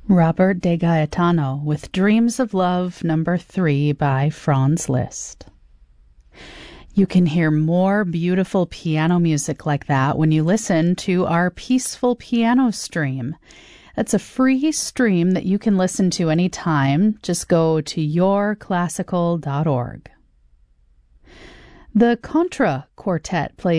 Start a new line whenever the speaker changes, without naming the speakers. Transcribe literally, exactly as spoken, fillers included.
Robert de Gaetano with Dreams of Love number three by Franz Liszt. You can hear more beautiful piano music like that when you listen to our Peaceful Piano stream. It's a free stream that you can listen to anytime. Just go to your classical dot org. The Contra Quartet plays